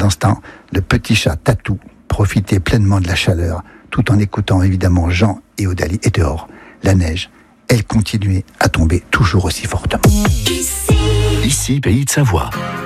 Pendant ce temps, le petit chat Tatou profitait pleinement de la chaleur, tout en écoutant évidemment Jean et Odalie. Et dehors, la neige, elle continuait à tomber toujours aussi fortement. Ici, Pays de Savoie.